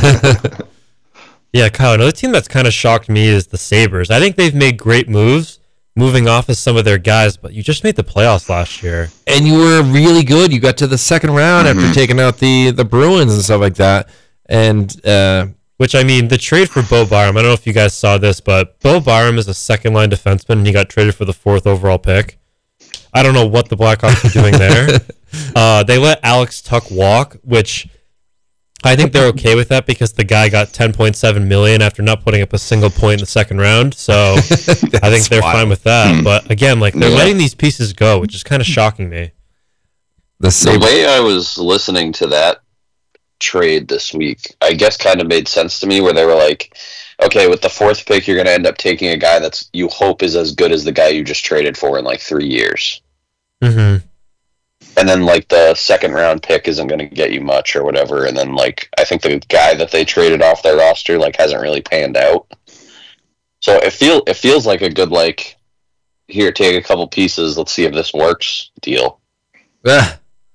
Yeah, Kyle, another team that's kind of shocked me is the Sabres. I think they've made great moves moving off of some of their guys, but you just made the playoffs last year. And you were really good. You got to the second round after taking out the Bruins and stuff like that. And which, I mean, the trade for Bo Byram, I don't know if you guys saw this, but Bo Byram is a second-line defenseman, and he got traded for the 4th overall pick. I don't know what the Blackhawks are doing there. They let Alex Tuch walk, which I think they're okay with that because the guy got $10.7 million after not putting up a single point in the second round. So I think they're fine with that. But again, like they're letting these pieces go, which is kind of shocking me. The way I was listening to that trade this week, I guess kind of made sense to me where they were like, okay, with the 4th pick, you're going to end up taking a guy that's you hope is as good as the guy you just traded for in like 3 years. Mm-hmm. And then, like, the second-round pick isn't going to get you much or whatever. And then, like, I think the guy that they traded off their roster, like, hasn't really panned out. So it feels like a good, like, here, take a couple pieces, let's see if this works deal. Yeah,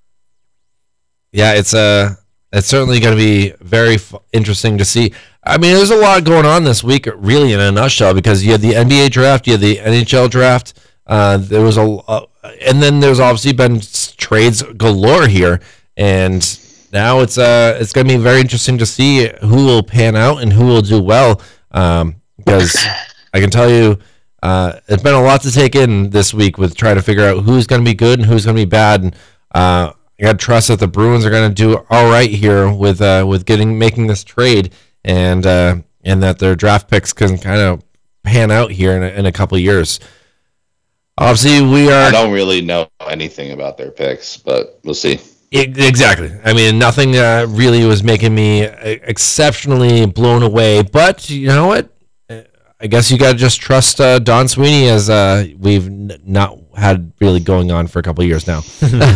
it's certainly going to be very interesting to see. I mean, there's a lot going on this week, really, in a nutshell, because you had the NBA draft, you had the NHL draft. There was and then there's obviously been trades galore here, and now it's going to be very interesting to see who will pan out and who will do well. Because I can tell you, it's been a lot to take in this week with trying to figure out who's going to be good and who's going to be bad. And I got to trust that the Bruins are going to do all right here with making this trade, and that their draft picks can kind of pan out here in a couple of years. Obviously, I don't really know anything about their picks, but we'll see. Exactly. I mean, nothing really was making me exceptionally blown away. But you know what? I guess you got to just trust Don Sweeney, as we've not had really going on for a couple of years now.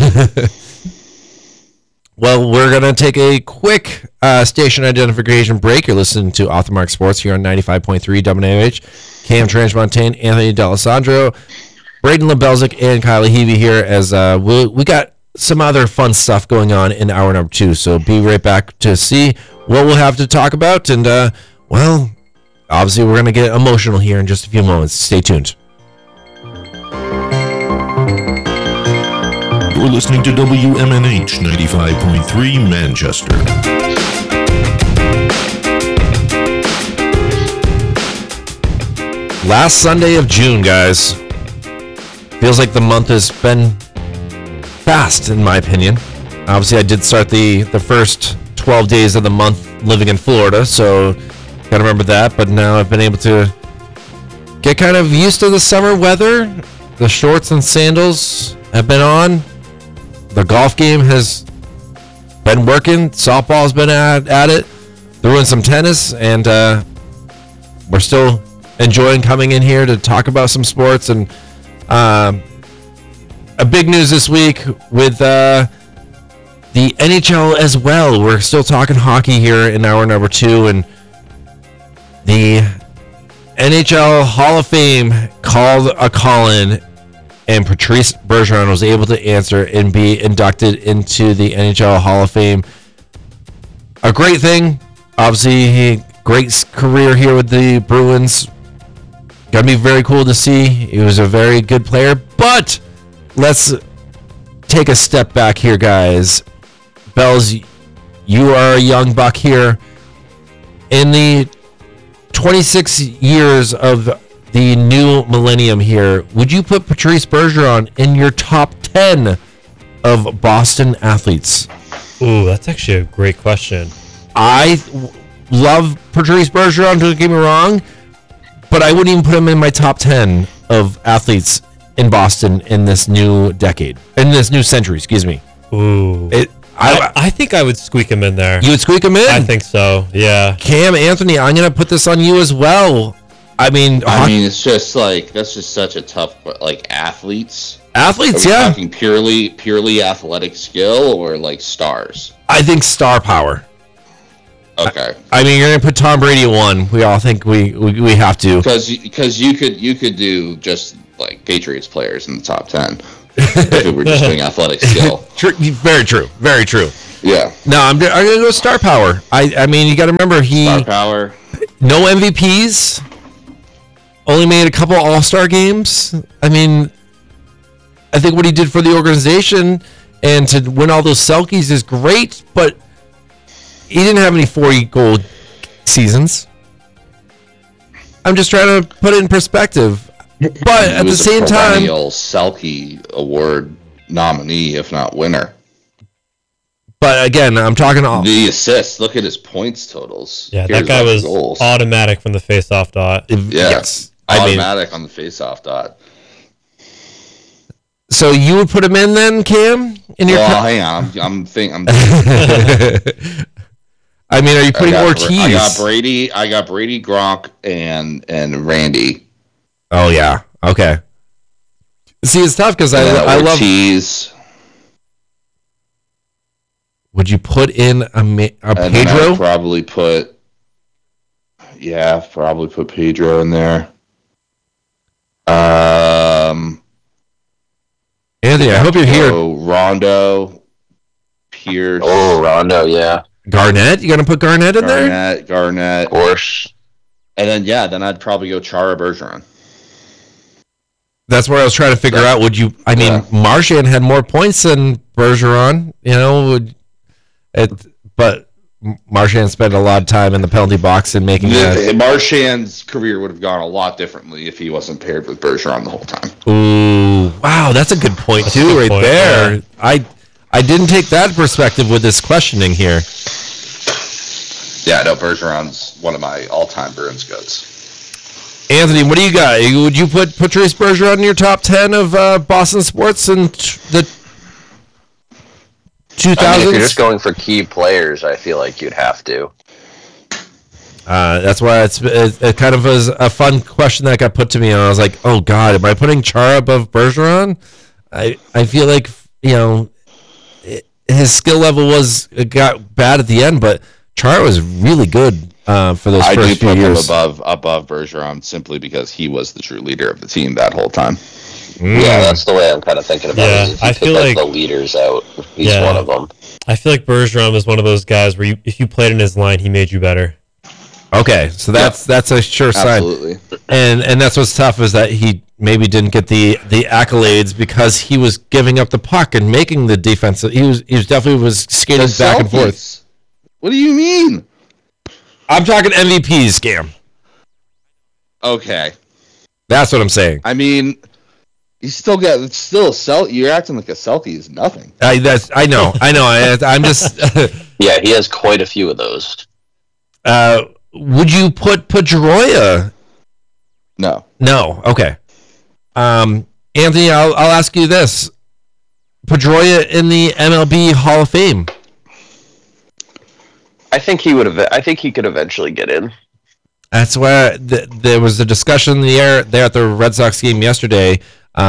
Well, we're going to take a quick station identification break. You're listening to Off the Mark Sports here on 95.3 WNH. Cam Transmontane, Anthony D'Alessandro, Braden Lebelzik, and Kyle Levy here, as we got some other fun stuff going on in hour number 2. So be right back to see what we'll have to talk about. And, well, obviously we're going to get emotional here in just a few moments. Stay tuned. You're listening to WMNH 95.3 Manchester. Last Sunday of June, guys. Feels like the month has been fast, in my opinion. Obviously, I did start the first 12 days of the month living in Florida, so gotta remember that. But now I've been able to get kind of used to the summer weather. The shorts and sandals have been on. The golf game has been working. Softball's been at it. Threw in some tennis, and we're still enjoying coming in here to talk about some sports. And a big news this week with the NHL as well. We're still talking hockey here in hour number 2, and the NHL Hall of Fame called a call-in, and Patrice Bergeron was able to answer and be inducted into the NHL Hall of Fame. A great thing. Obviously, great career here with the Bruins. Gonna be very cool to see. He was a very good player, but let's take a step back here, guys. Bells, you are a young buck here. In the 26 years of the new millennium here, would you put Patrice Bergeron in your top 10 of Boston athletes? Ooh, that's actually a great question. I love Patrice Bergeron, don't get me wrong, but I wouldn't even put him in my top 10 of athletes in Boston in this new decade. In this new century, excuse me. Ooh. I think I would squeak him in there. You would squeak him in? I think so, yeah. Cam, Anthony, I'm going to put this on you as well. I mean, it's just like, that's just such a tough, like, athletes. Athletes, Are we yeah. talking purely athletic skill or, like, stars? I think star power. Okay. I mean, you're going to put Tom Brady at 1. We all think we have to. Because you could do just, like, Patriots players in the top 10. If we were just doing athletic skill. Very true. Very true. Yeah. No, I'm gonna go star power. I mean, you got to remember Star power. no MVPs, only made a couple All-Star games. I mean, I think what he did for the organization and to win all those Selkies is great, but he didn't have any 40-goal seasons. I'm just trying to put it in perspective. But at the same time, perennial Selke Award nominee, if not winner. but again, I'm talking all. The assists. Look at his points totals. Yeah, Here's that guy all the was goals. automatic from the face-off dot. Yes. I mean, Automatic on the face-off dot. so you would put him in then, Cam? In your Well, hang on. I'm I mean, are you putting Ortiz? I got Brady, Gronk, and Randy. Oh yeah. Okay. See, it's tough because I love. Ortiz. Would you put in a And then Pedro? I'd probably put Pedro in there. Anthony, I hope you're here. Rondo, Pierce, Oh, Rondo, yeah. Garnett? You gonna put Garnett in there? Garnett, Of course. and then I'd probably go Chara Bergeron. That's where I was trying to figure out. Would you? I mean, Yeah. Marchand had more points than Bergeron. You know, but Marchand spent a lot of time in the penalty box and making that. Marchand's career would have gone a lot differently if he wasn't paired with Bergeron the whole time. Ooh, wow, that's a good point That's a too, good right point, there. yeah. I didn't take that perspective with this questioning here. Yeah, no, Bergeron's one of my all-time Bruins goats. Anthony, what do you got? Would you put Patrice Bergeron in your top 10 of Boston sports in the 2000s? I mean, if you're just going for key players, I feel like you'd have to. That's why it kind of was a fun question that got put to me, and I was like, oh God, am I putting Chara above Bergeron? I feel like, you know, his skill level got bad at the end, but Chara was really good for those I do first few put him years. above Bergeron simply because he was the true leader of the team that whole time. Yeah, that's the way I'm kind of thinking about Yeah, it. If you I take feel like- the leaders out, he's Yeah. one of them. I feel like Bergeron was one of those guys where if you played in his line, he made you better. Okay, so that's a sure sign. Absolutely. And that's what's tough is that he maybe didn't get the accolades because he was giving up the puck and making the defensive. He was definitely was skating The back and forth. Celtics. What do you mean? I'm talking MVPs, Scam. Okay. That's what I'm saying. I mean, you still got it's still a Celt. You're acting like a Celtic is nothing. I know. I'm just. Yeah, he has quite a few of those. Would you put Pedroia? No. No. Okay. Anthony, I'll ask you this: Pedroia in the MLB Hall of Fame. I think he would have. I think he could eventually get in. That's why there was a discussion in the air there at the Red Sox game yesterday.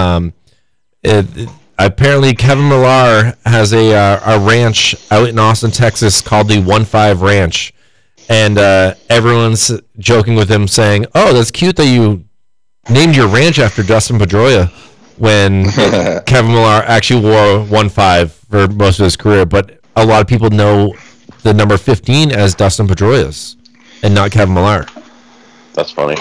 Apparently, Kevin Millar has a ranch out in Austin, Texas, called the 1-5 Ranch, and everyone's joking with him, saying, "Oh, that's cute that you named your ranch after Dustin Pedroia." When Kevin Millar actually wore 1-5 for most of his career, but a lot of people know the number 15 as Dustin Pedroia's, and not Kevin Millar. That's funny.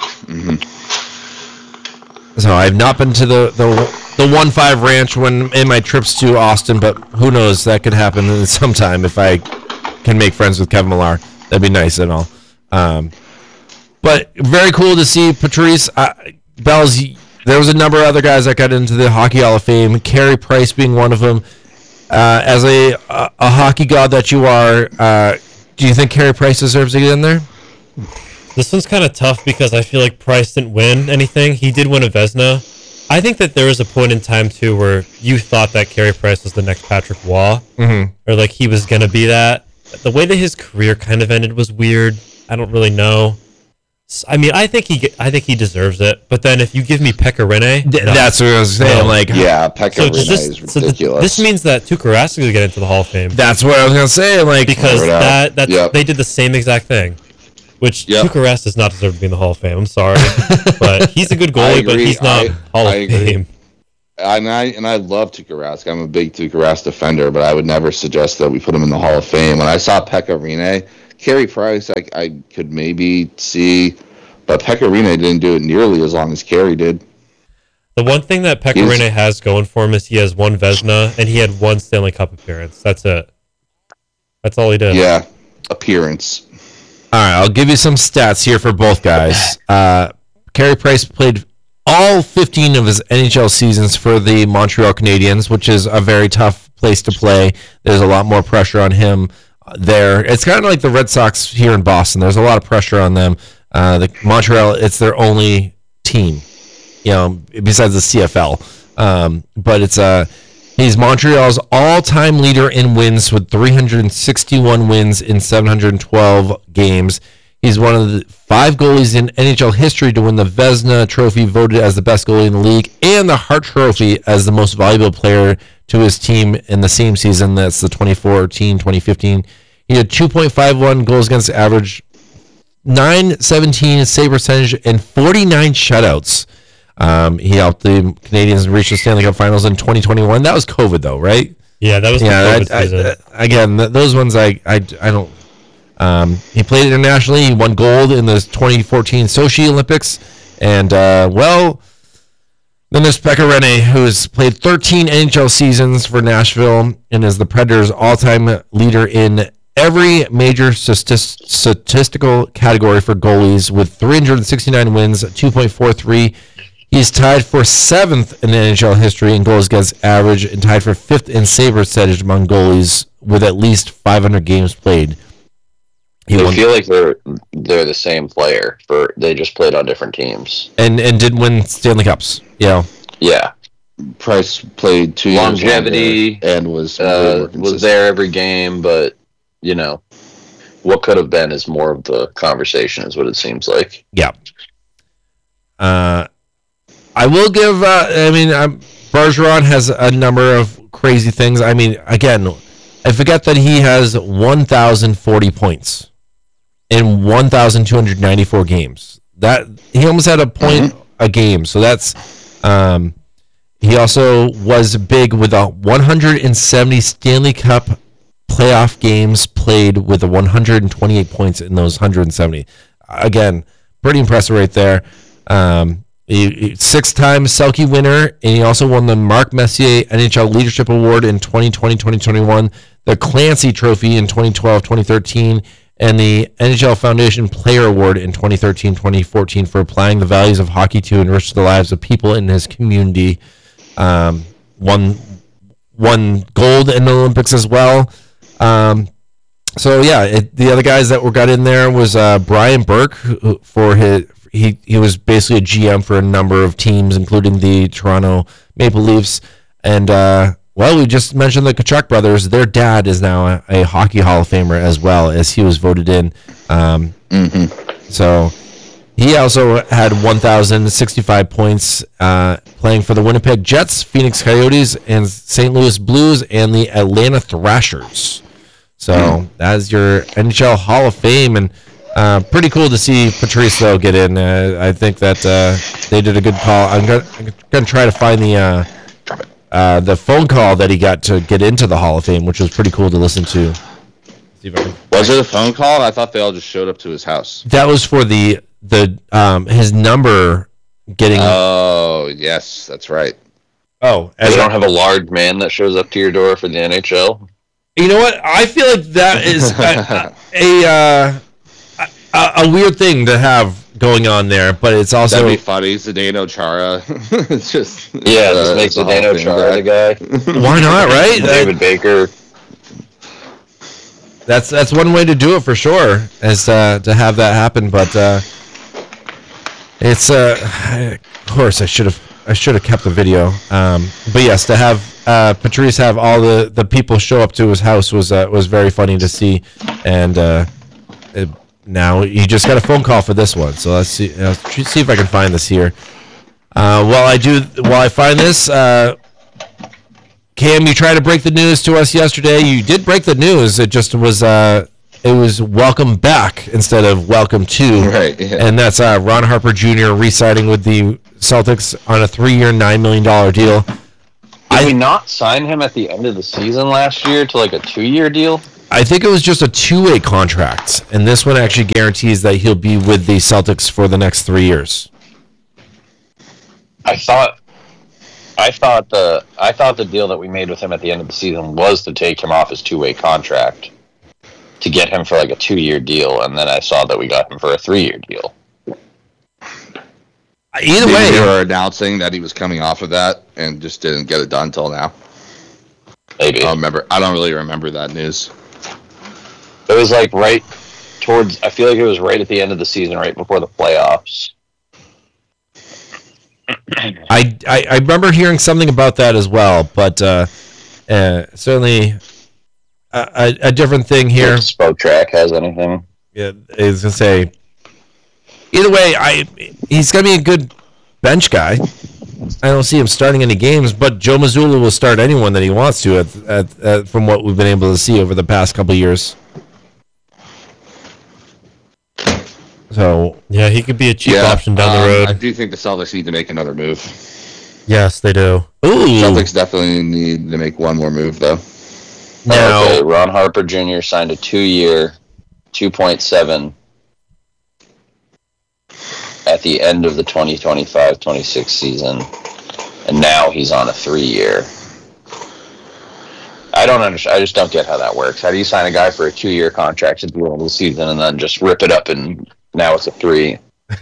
So I've not been to the 1-5 Ranch when in my trips to Austin, but who knows, that could happen sometime if I can make friends with Kevin Millar. That'd be nice and all. But very cool to see Patrice. Bells, there was a number of other guys that got into the Hockey Hall of Fame, Carey Price being one of them. As a hockey god that you are, do you think Carey Price deserves to get in there? This one's kind of tough because I feel like Price didn't win anything. He did win a Vezina. I think that there was a point in time, too, where you thought that Carey Price was the next Patrick Waugh. Or, like, he was going to be that. The way that his career kind of ended was weird. I don't really know. I mean, I think he deserves it. But then if you give me Pekka Rinne... That's what I was saying. No. Like, Yeah, Pekka So, Rinne is ridiculous. this means that Tuukka Rask will get into the Hall of Fame. that's what I was gonna say. Like, Because Fair enough. Yep. they did the same exact thing. Which Yep. Tuukka Rask does not deserve to be in the Hall of Fame. I'm sorry. But he's a good goalie, but agree. he's not Hall I of agree. Fame. I love Tuukka Rask. I'm a big Tuukka Rask defender, but I would never suggest that we put him in the Hall of Fame. When I saw Pekka Rinne, Carey Price, I could maybe see, but Pekka Rinne didn't do it nearly as long as Carey did. The one thing that Pekka Rinne has going for him is he has one Vezina and he had one Stanley Cup appearance. That's it. That's all he did. Yeah, appearance. All right, I'll give you some stats here for both guys. Carey Price played all 15 of his NHL seasons for the Montreal Canadiens, which is a very tough place to play. There's a lot more pressure on him there. It's kind of like the Red Sox here in Boston. There's a lot of pressure on them. The Montreal, it's their only team, besides the CFL. But he's Montreal's all-time leader in wins with 361 wins in 712 games. He's one of the 5 goalies in NHL history to win the Vezina Trophy, voted as the best goalie in the league, and the Hart Trophy as the most valuable player to his team in the same season. That's the 2014-2015. He had 2.51 goals against average, .917 save percentage, and 49 shutouts. He helped the Canadiens reach the Stanley Cup Finals in 2021. That was COVID, though, right? Yeah, that was the COVID season. Again, those ones I don't. He played internationally. He won gold in the 2014 Sochi Olympics, and then there's Pekka Rinne, who's played 13 NHL seasons for Nashville and is the Predators' all-time leader in every major statistical category for goalies with 369 wins, 2.43. He's tied for 7th in NHL history in goals against average and tied for 5th in save percentage among goalies with at least 500 games played. I feel like they're the same player. They just played on different teams and did win Stanley Cups. Yeah. Price played 2 years longevity and was there every game, but what could have been is more of the conversation, is what it seems like. Yeah. I will give. Bergeron has a number of crazy things. I mean, again, I forget that he has 1,040 points in 1,294 games. That he almost had a point a game. So that's. He also was big with 170 Stanley Cup playoff games played with 128 points in those 170. Again, pretty impressive right there. 6-time Selke winner, and he also won the Mark Messier NHL Leadership Award in 2020-2021, the Clancy Trophy in 2012-2013, and the NHL Foundation Player Award in 2013-2014 for applying the values of hockey to enrich the lives of people in his community. Won gold in the Olympics as well. The other guys that got in there was Brian Burke, he was basically a GM for a number of teams, including the Toronto Maple Leafs. And, we just mentioned the Tkachuk brothers. Their dad is now a Hockey Hall of Famer as well, as he was voted in. So he also had 1,065 points playing for the Winnipeg Jets, Phoenix Coyotes, and St. Louis Blues, and the Atlanta Thrashers. So that's your NHL Hall of Fame, and pretty cool to see Patrice, though, get in. I think that they did a good call. I'm gonna try to find the phone call that he got to get into the Hall of Fame, which was pretty cool to listen to. Was it a phone call? I thought they all just showed up to his house. That was for the his number getting. Oh yes, that's right. Oh, you don't have a large man that shows up to your door for the NHL. You know what? I feel like that is a weird thing to have going on there, but it's also that'd be funny. Zdeno Chara, it's just make Zdeno Chara the guy. Why not, right? David Baker. That's one way to do it for sure, is to have that happen. But it's of course I should have kept the video. But yes, to have Patrice have all the people show up to his house was very funny to see, and now you just got a phone call for this one. So let's see if I can find this here. While I find this, Cam, you tried to break the news to us yesterday. You did break the news. It just was welcome back instead of welcome to. Right. Yeah. And that's Ron Harper Jr. re-signing with the Celtics on a 3-year, $9 million deal. Did we not sign him at the end of the season last year to like a 2-year deal? I think it was just a 2-way contract, and this one actually guarantees that he'll be with the Celtics for the next 3 years. I thought the deal that we made with him at the end of the season was to take him off his 2-way contract to get him for like a 2-year deal, and then I saw that we got him for a 3-year deal. Either Maybe way, they were announcing that he was coming off of that and just didn't get it done until now. Maybe. I don't really remember that news. It was like right towards. I feel like it was right at the end of the season, right before the playoffs. I remember hearing something about that as well, but certainly a different thing here. If Spotrac has anything. Yeah, I was gonna say. Either way, he's gonna be a good bench guy. I don't see him starting any games, but Joe Mazzulla will start anyone that he wants to. From what we've been able to see over the past couple of years. So Yeah, he could be a cheap option down the road. I do think the Celtics need to make another move. Yes, they do. ooh, Celtics definitely need to make one more move, though. now Okay, Ron Harper Jr. signed a 2-year, 2.7 at the end of the 2025-26 season, and now he's on a 3-year. I don't understand. I just don't get how that works. How do you sign a guy for a 2-year contract at the end of the season and then just rip it up and now it's a 3?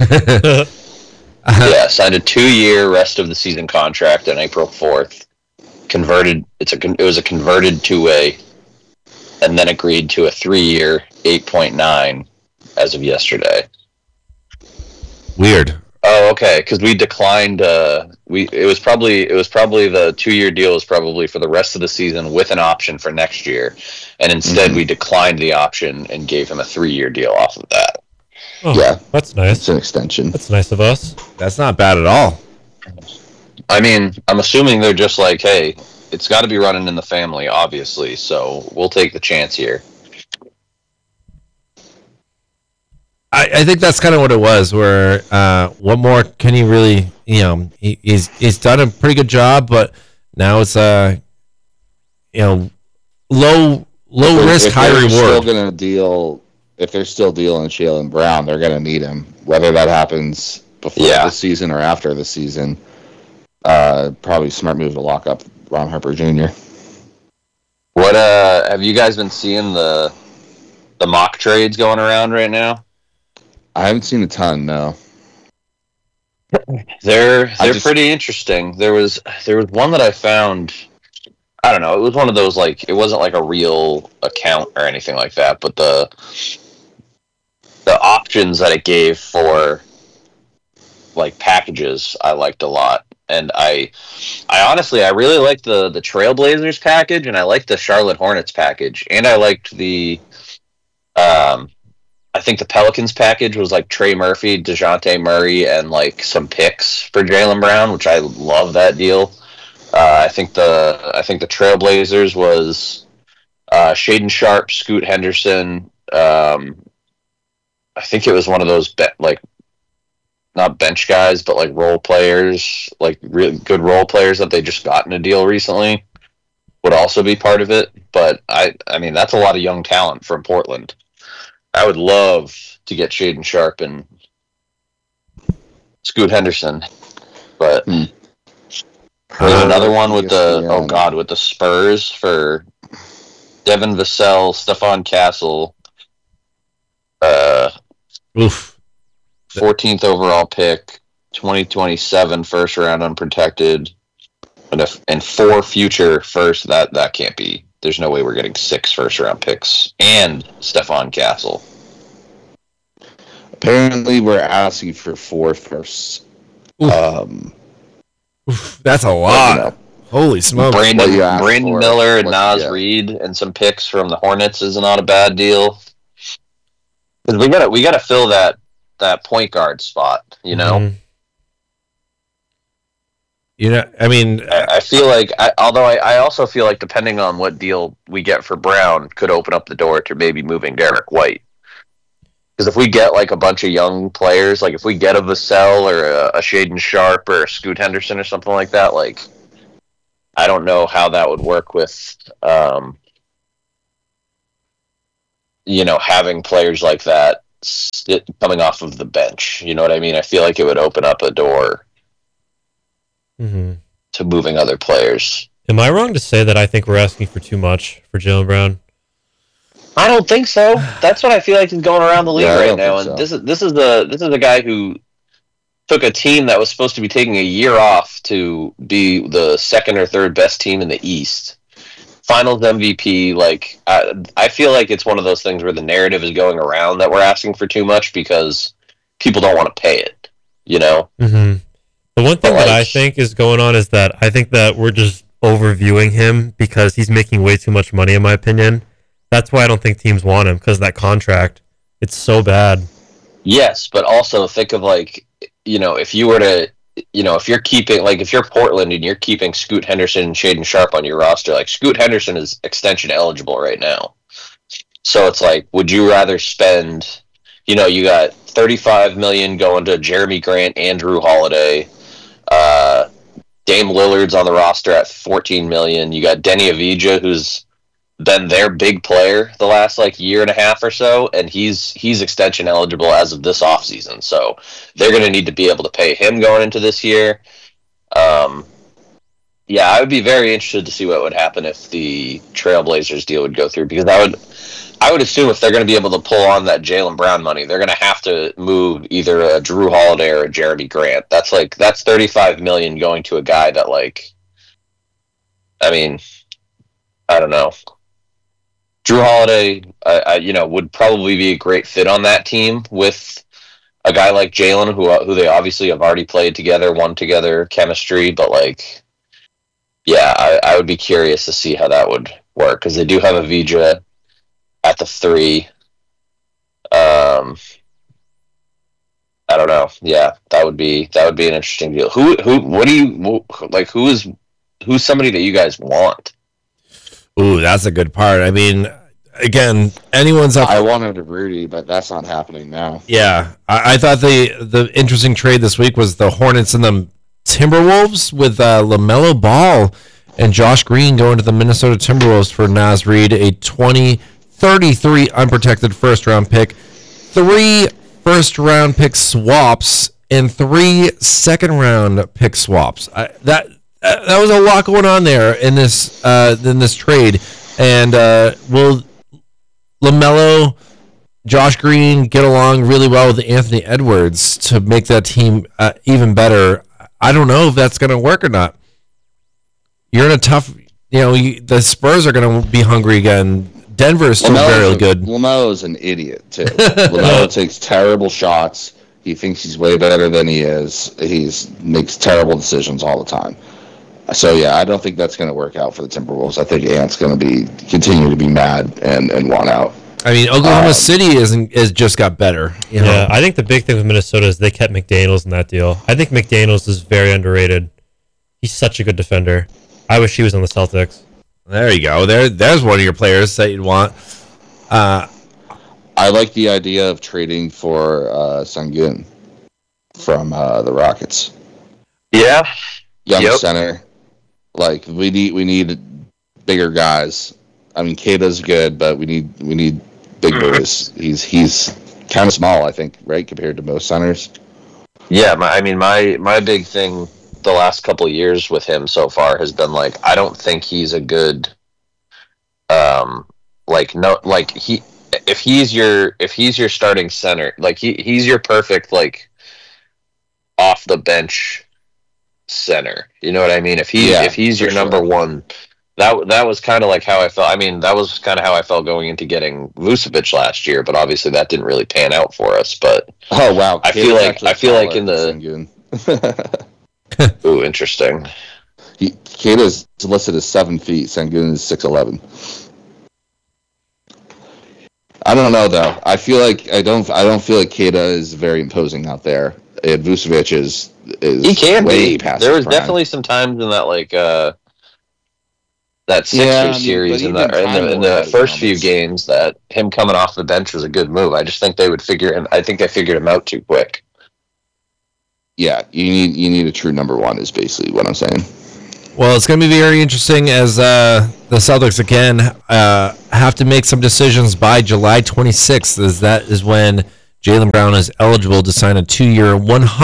Yeah, signed a 2-year rest of the season contract on April 4th. Converted. It was a converted 2-way, and then agreed to a 3-year 8.9 as of yesterday. weird. Oh, okay. Because we declined. It was probably the 2-year deal was probably for the rest of the season with an option for next year, and instead we declined the option and gave him a 3-year deal off of that. Oh, Yeah. that's nice. It's an extension. That's nice of us. That's not bad at all. I mean, I'm assuming they're just like, hey, it's got to be running in the family, obviously. So we'll take the chance here. I think that's kind of what it was. Where what more can he really? He's done a pretty good job, but now it's low risk, If high they're still reward. gonna deal, if they're still dealing Jaylen Brown, they're gonna need him. Whether that happens before the season or after the season, probably a smart move to lock up Ron Harper Jr. What have you guys been seeing the mock trades going around right now? I haven't seen a ton, no. They're pretty interesting. There was one that I found. I don't know. It was one of those, like, it wasn't like a real account or anything like that, but the options that it gave for like packages I liked a lot. And I honestly, I really liked the Trailblazers package, and I liked the Charlotte Hornets package, and I liked the I think the Pelicans package was like Trey Murphy, DeJounte Murray, and like some picks for Jaylen Brown, which I love that deal. I think the Trailblazers was Shaden Sharp, Scoot Henderson. I think it was one of those not bench guys, but like role players, like really good role players that they just got in a deal recently, would also be part of it. But I mean, that's a lot of young talent from Portland. I would love to get Shaden Sharp and Scoot Henderson, but there's another one with with the Spurs for Devin Vassell, Stephon Castle, Oof. 14th overall pick, 2027 first round unprotected, and 4 future first. That can't be. There's no way we're getting 6 first round picks and Stephon Castle. Apparently, we're asking for 4 firsts. Oof, that's a lot. Holy smokes. Brandon What you asked for, Miller and what Naz you get. Reid and some picks from the Hornets is not a bad deal. Because we gotta fill that point guard spot, you know. Mhm. I mean, I feel like, although I also feel like depending on what deal we get for Brown could open up the door to maybe moving Derek White. Because if we get like a bunch of young players, like if we get a Vassell or a Shaden Sharp or a Scoot Henderson or something like that, like I don't know how that would work with, having players like that coming off of the bench. You know what I mean? I feel like it would open up a door to moving other players. Am I wrong to say that I think we're asking for too much for Jaylen Brown? I don't think so. That's what I feel like is going around the league right now. And so. this is a guy who took a team that was supposed to be taking a year off to be the second or third best team in the East. Finals MVP. Like, I feel like it's one of those things where the narrative is going around that we're asking for too much because people don't want to pay it. You know. Mm-hmm. The one thing that I think is going on is that I think that we're just overviewing him because he's making way too much money, in my opinion. That's why I don't think teams want him, because that contract, it's so bad. Yes, but also think of if you were to, if you're keeping, if you're Portland and you're keeping Scoot Henderson and Shaden Sharp on your roster, Scoot Henderson is extension eligible right now. So it's would you rather spend, you got $35 million going to Jeremy Grant, Andrew Holiday, Dame Lillard's on the roster at $14 million. You got Denny Avdija, who's been their big player the last year and a half or so, and he's extension eligible as of this offseason. So they're going to need to be able to pay him going into this year. I would be very interested to see what would happen if the Trailblazers deal would go through, because I would assume if they're going to be able to pull on that Jaylen Brown money, they're going to have to move either a Drew Holiday or a Jeremy Grant. That's $35 million going to a guy that I don't know. Drew Holiday, would probably be a great fit on that team with a guy like Jaylen, who they obviously have already played together, won together, chemistry. But I would be curious to see how that would work, because they do have Avdija at the 3. I don't know. Yeah, that would be an interesting deal. Who's somebody that you guys want? Ooh, that's a good part. I mean, again, anyone's up. I wanted Rudy, but that's not happening now. Yeah, I thought the interesting trade this week was the Hornets and the Timberwolves with LaMelo Ball and Josh Green going to the Minnesota Timberwolves for Naz Reid, a 2033 unprotected first-round pick, 3 first-round pick swaps, and 3 second-round pick swaps. That was a lot going on there in this trade. And will LaMelo, Josh Green get along really well with Anthony Edwards to make that team even better? I don't know if that's going to work or not. You're in a tough, the Spurs are going to be hungry again. Denver is still very good. LaMelo's an idiot, too. LaMelo takes terrible shots. He thinks he's way better than he is. He makes terrible decisions all the time. So, yeah, I don't think that's going to work out for the Timberwolves. I think Ant's going to continue to be mad and want out. I mean, Oklahoma City has just got better. Yeah, I think the big thing with Minnesota is they kept McDaniels in that deal. I think McDaniels is very underrated. He's such a good defender. I wish he was on the Celtics. There you go. There's one of your players that you'd want. I like the idea of trading for Sengun from the Rockets. Yeah. Young center. We need bigger guys. I mean, Keita's good, but we need big boys. He's kind of small, I think, right, compared to most centers. Yeah, my big thing the last couple of years with him so far has been I don't think he's a good if he's your starting center, he's your perfect off the bench center. You know what I mean? If he's your number one, that was kind of how I felt. I mean, that was kind of how I felt going into getting Vucevic last year, but obviously that didn't really pan out for us. But oh wow, I feel like in the ooh, interesting. Keita's listed as 7 feet. Sengun is 6'11". I don't know though. I feel like I don't feel like Keita is very imposing out there. And Vucevic is he can way be. Past there was prime. definitely some times in that that Sixers series in the first few games that him coming off the bench was a good move. I just think they would I think they figured him out too quick. Yeah, you need a true number one is basically what I'm saying. Well, it's going to be very interesting as the Celtics again have to make some decisions by July 26th, as that is when Jaylen Brown is eligible to sign a 2-year,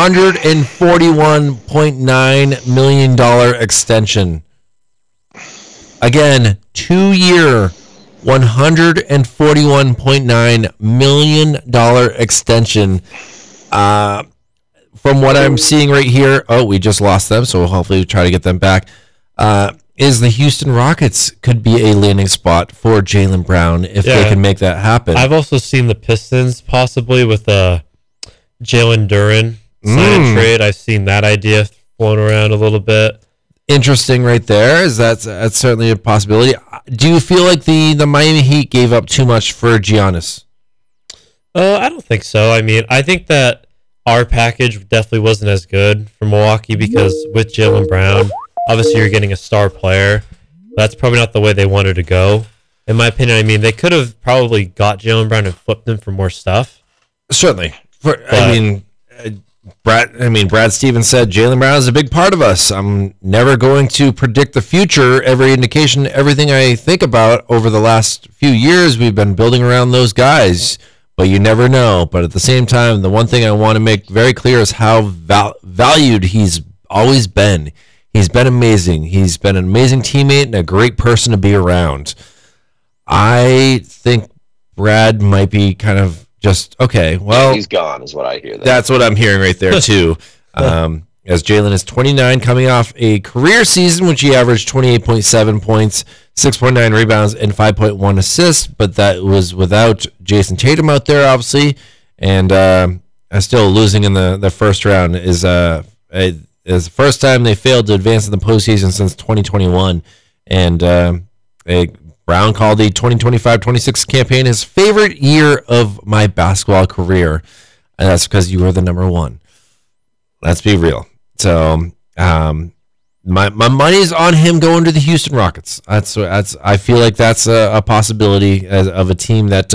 $141.9 million extension. Again, 2-year, $141.9 million extension. From what I'm seeing right here, we just lost them, so hopefully we try to get them back. Is the Houston Rockets could be a landing spot for Jaylen Brown if they can make that happen. I've also seen the Pistons possibly with Jalen Duren sign and trade. I've seen that idea flown around a little bit. Interesting, right there. That's certainly a possibility. Do you feel like the Miami Heat gave up too much for Giannis? I don't think so. I mean, I think that our package definitely wasn't as good for Milwaukee because with Jaylen Brown, obviously you're getting a star player. That's probably not the way they wanted to go. In my opinion, I mean, they could have probably got Jaylen Brown and flipped him for more stuff. Certainly. Brad Stevens said Jaylen Brown is a big part of us. I'm never going to predict the future. Every indication, everything I think about over the last few years, we've been building around those guys. But you never know. But at the same time, the one thing I want to make very clear is how valued he's always been. He's been amazing. He's been an amazing teammate and a great person to be around. I think Brad might be kind of just, okay, well. He's gone is what I hear. That's what I'm hearing right there, too. As Jaylen is 29, coming off a career season, which he averaged 28.7 points, 6.9 rebounds, and 5.1 assists, but that was without Jason Tatum out there, obviously, and still losing in the first round is the first time they failed to advance in the postseason since 2021, and Brown called the 2025-26 campaign his favorite year of my basketball career, and that's because you were the number one. Let's be real. So, my money's on him going to the Houston Rockets. I feel like that's a possibility of a team that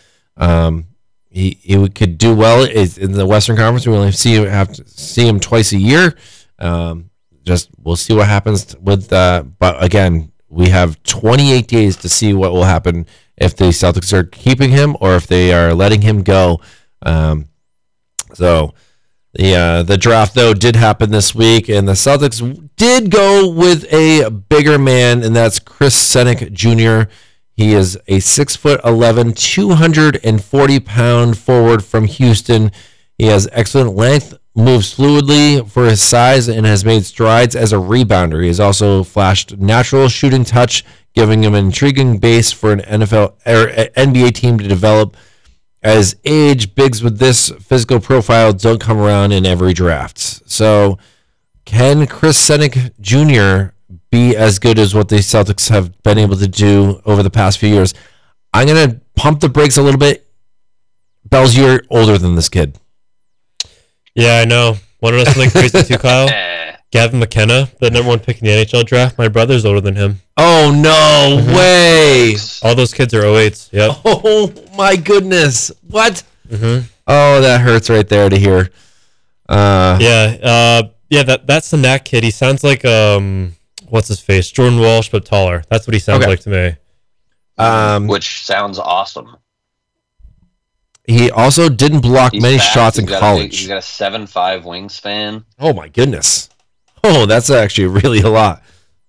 he could do well in the Western Conference. We only have to see him twice a year. We'll see what happens with. But again, we have 28 days to see what will happen if the Celtics are keeping him or if they are letting him go. The draft, though, did happen this week, and the Celtics did go with a bigger man, and that's Chris Senick Jr. He is a 6'11", 240-pound forward from Houston. He has excellent length, moves fluidly for his size, and has made strides as a rebounder. He has also flashed natural shooting touch, giving him an intriguing base for an NFL or NBA team to develop. As age, bigs with this physical profile don't come around in every draft. So, can Chris Senick Jr. be as good as what the Celtics have been able to do over the past few years? I'm going to pump the brakes a little bit. Bells, you're older than this kid. Yeah, I know. Want to know something crazy too, Kyle? Gavin McKenna, the number one pick in the NHL draft, my brother's older than him. Oh, no way. All those kids are 08s. Yep. Oh, my goodness. What? Mm-hmm. Oh, that hurts right there to hear. That's the Nat kid. He sounds like, what's his face? Jordan Walsh, but taller. That's what he sounds like to me. Which sounds awesome. He also didn't block many shots in college. He's got a 7'5" wingspan. Oh, my goodness. Oh, that's actually really a lot.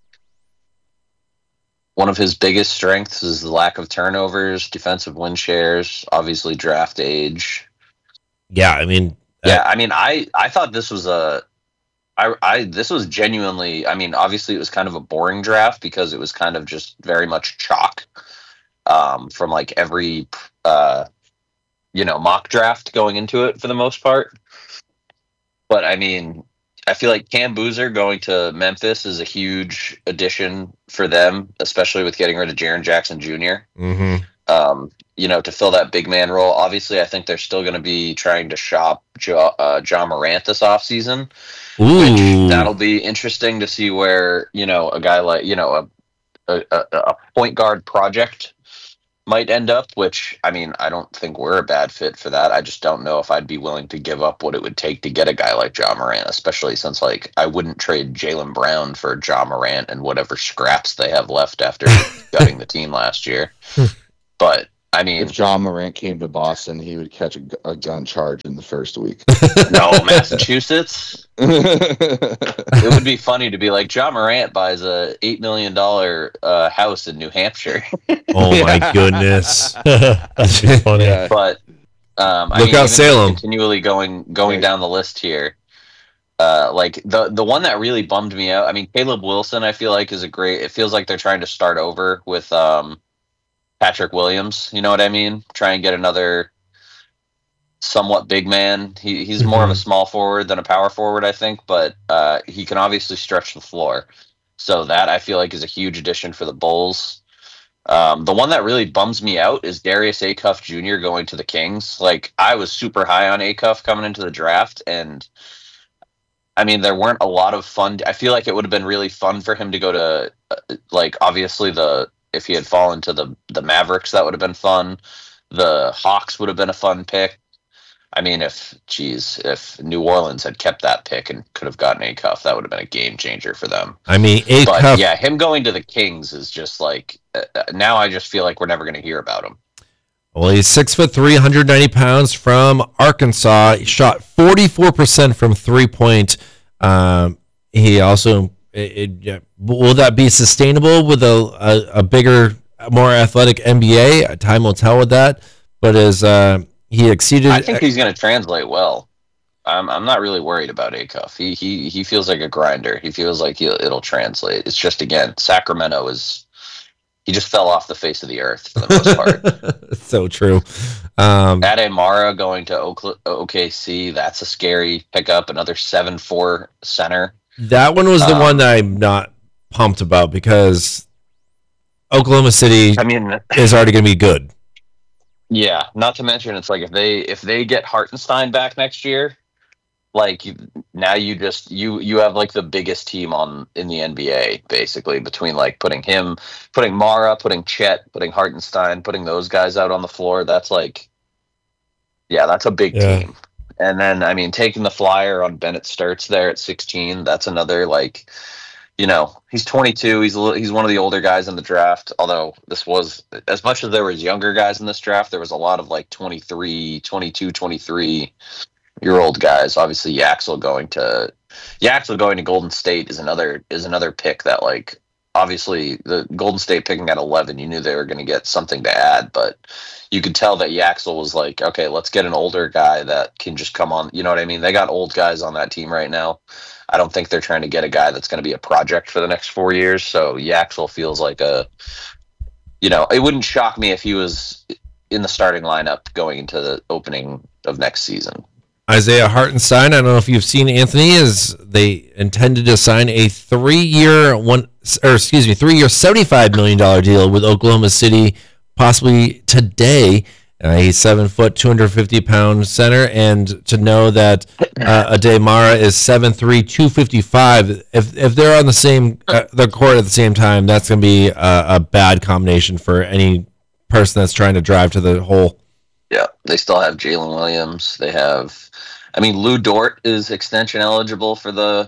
One of his biggest strengths is the lack of turnovers, defensive win shares, obviously draft age. Yeah, I mean... I thought this was this was genuinely... I mean, obviously it was kind of a boring draft because it was kind of just very much chalk from like every... mock draft going into it for the most part. But I mean, I feel like Cam Boozer going to Memphis is a huge addition for them, especially with getting rid of Jaren Jackson Jr. Mm-hmm. To fill that big man role. Obviously, I think they're still going to be trying to shop John Morant this offseason. Which that'll be interesting to see where, a guy like, a point guard project might end up, which, I mean, I don't think we're a bad fit for that. I just don't know if I'd be willing to give up what it would take to get a guy like Ja Morant, especially since, like, I wouldn't trade Jaylen Brown for Ja Morant and whatever scraps they have left after gutting the team last year. But, I mean... If Ja Morant came to Boston, he would catch a gun charge in the first week. No, Massachusetts? It would be funny to be like, Ja Morant buys a $8 million house in New Hampshire. Oh my goodness. That'd be funny. Yeah. But Look out, Salem. Continually going down the list here. Like the one that really bummed me out. I mean, Caleb Wilson, I feel like is a great. It feels like they're trying to start over with Patrick Williams. You know what I mean? Try and get another somewhat big man. He's more of a small forward than a power forward, I think, but he can obviously stretch the floor. So that I feel like is a huge addition for the Bulls. The one that really bums me out is Darius Acuff Jr. going to the Kings. Like, I was super high on Acuff coming into the draft, and I mean, there weren't a lot of fun. I feel like it would have been really fun for him to go to, like, obviously if he had fallen to the Mavericks, that would have been fun. The Hawks would have been a fun pick. I mean, if New Orleans had kept that pick and could have gotten Acuff, that would have been a game changer for them. I mean, But Acuff. yeah, him going to the Kings is just like, now I just feel like we're never going to hear about him. Well, he's 6'3", 190 pounds from Arkansas. He shot 44% from 3-point. He also, will that be sustainable with a bigger, more athletic NBA? Time will tell with that. But he exceeded. I think he's going to translate well. I'm not really worried about Acuff. He feels like a grinder. He feels like it'll translate. It's just, again, Sacramento he just fell off the face of the earth for the most part. So true. Ade Mara going to OKC, that's a scary pickup. Another 7'4" center. That one was the one that I'm not pumped about because Oklahoma City is already going to be good. Yeah, not to mention it's like if they get Hartenstein back next year, like now you have like the biggest team in the NBA basically, between like putting Mara, putting Chet, putting Hartenstein, putting those guys out on the floor. That's like, yeah, that's a big team. And then I mean, taking the flyer on Bennett Sturts there at 16, that's another, like, you know, he's 22. He's one of the older guys in the draft. Although this was, as much as there was younger guys in this draft, there was a lot of like 23, 22, 23-year-old guys. Obviously, Yaxel going to Golden State is another pick that, like, obviously the Golden State picking at 11, you knew they were going to get something to add, but you could tell that Yaxel was like, okay, let's get an older guy that can just come on. You know what I mean? They got old guys on that team right now. I don't think they're trying to get a guy that's going to be a project for the next 4 years. So Yaxel feels like it wouldn't shock me if he was in the starting lineup going into the opening of next season. Isaiah Hartenstein, I don't know if you've seen, Anthony, is they intended to sign a 3-year $75 million deal with Oklahoma City, possibly today. He's 7 foot, 250-pound center, and to know that Ade Mara is 7'3", 255. If they're on the court at the same time, that's going to be a bad combination for any person that's trying to drive to the hole. Yeah, they still have Jalen Williams. They have, Lou Dort is extension eligible for the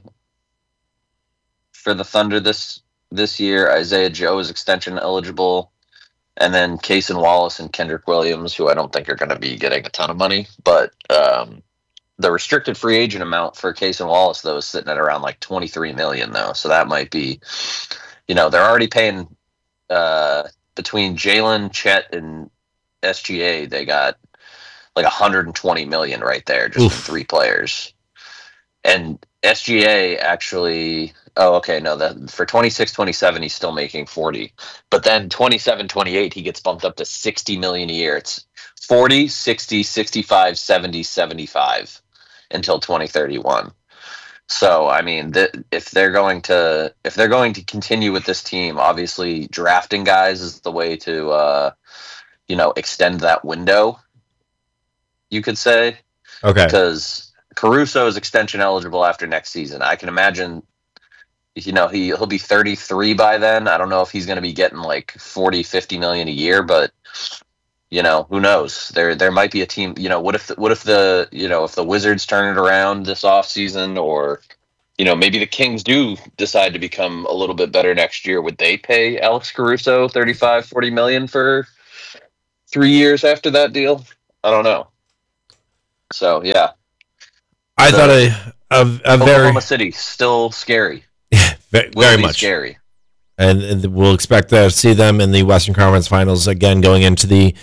Thunder this year. Isaiah Joe is extension eligible. And then Cason Wallace and Kendrick Williams, who I don't think are going to be getting a ton of money. But the restricted free agent amount for Cason Wallace, though, is sitting at around like $23 million, though. So that might be, they're already paying between Jalen, Chet, and SGA, they got like $120 million right there just in 3 players. And SGA actually... Oh, okay, no, that for 26-27, he's still making 40. But then 27-28, he gets bumped up to $60 million a year. It's 40, 60, 65, 70, 75 until 2031. So, if they're going to continue with this team, obviously drafting guys is the way to extend that window, you could say. Okay. Because Caruso is extension eligible after next season. I can imagine he'll be 33 by then. I don't know if he's going to be getting like 40, 50 million a year, but who knows? There might be a team. What if the Wizards turn it around this offseason, or maybe the Kings do decide to become a little bit better next year? Would they pay Alex Caruso 35, 40 million for 3 years after that deal? I don't know. So yeah, I thought a very Oklahoma City still scary. very much scary, and we'll expect to see them in the Western Conference Finals again going into the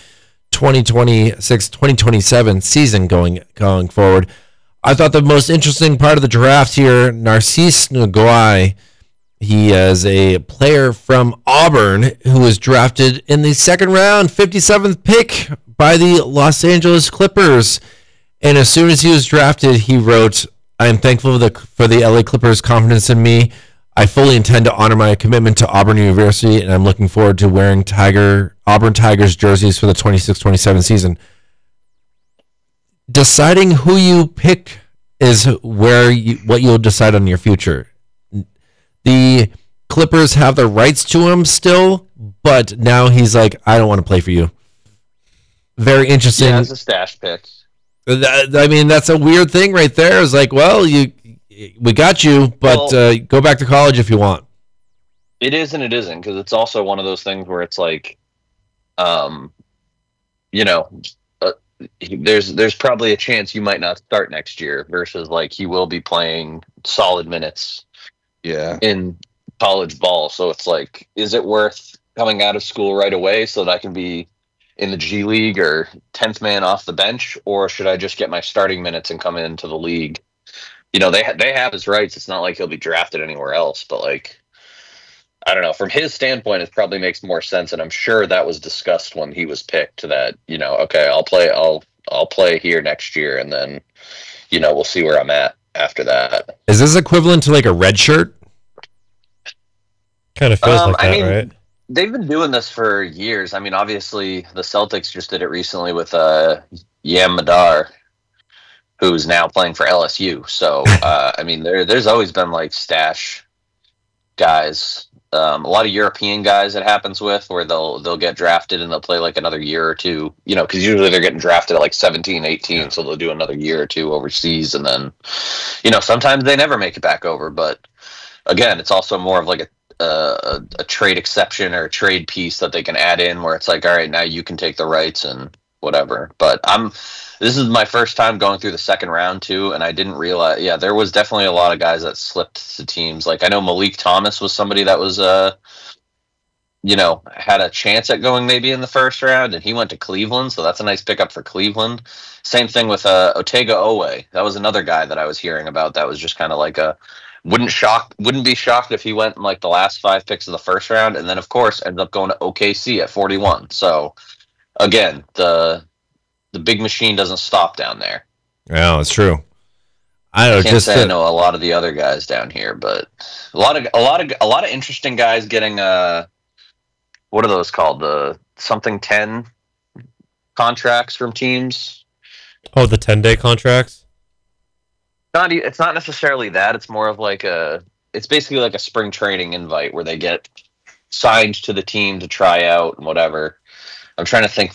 2026-2027 season going forward. I thought the most interesting part of the draft here, Narcisse Nguy, he is a player from Auburn who was drafted in the second round, 57th pick by the Los Angeles Clippers. And as soon as he was drafted, he wrote, "I am thankful for the LA Clippers' confidence in me. I fully intend to honor my commitment to Auburn University, and I'm looking forward to wearing Auburn Tigers jerseys for the 26-27 season." Deciding who you pick is what you'll decide on your future. The Clippers have the rights to him still, but now he's like, I don't want to play for you. Very interesting. Yeah, it's a stash pick. I mean, that's a weird thing right there. It's like, well, we got you, but go back to college if you want. It is and it isn't, because it's also one of those things where it's like, there's probably a chance you might not start next year, versus like he will be playing solid minutes in college ball. So it's like, is it worth coming out of school right away so that I can be in the G League or 10th man off the bench, or should I just get my starting minutes and come into the league? They have his rights. It's not like he'll be drafted anywhere else, but like, I don't know. From his standpoint, it probably makes more sense, and I'm sure that was discussed when he was picked. That okay, I'll play here next year, and then we'll see where I'm at after that. Is this equivalent to like a red shirt? Kind of feels like that, right? They've been doing this for years. I mean, obviously, the Celtics just did it recently with Yam Madar, who's now playing for LSU. So, I mean, there's always been like stash guys. A lot of European guys it happens with, where they'll get drafted and they'll play like another year or two, because usually they're getting drafted at like 17, 18, so they'll do another year or two overseas, and then, sometimes they never make it back over. But again, it's also more of like a trade exception or a trade piece that they can add in, where it's like, all right, now you can take the rights and whatever. But this is my first time going through the second round too, and I didn't realize. Yeah, there was definitely a lot of guys that slipped to teams. Like I know Malik Thomas was somebody that was had a chance at going maybe in the first round, and he went to Cleveland, so that's a nice pickup for Cleveland. Same thing with Otega Owe. That was another guy that I was hearing about that was just kind of like wouldn't be shocked if he went in like the last 5 picks of the first round, and then of course ended up going to OKC at 41. So again, the big machine doesn't stop down there. Yeah, it's true. I can't say I know a lot of the other guys down here, but a lot of interesting guys getting what are those called? The something 10 contracts from teams. Oh, the 10-day contracts? It's not necessarily that. It's more of like it's basically like a spring training invite where they get signed to the team to try out and whatever. I'm trying to think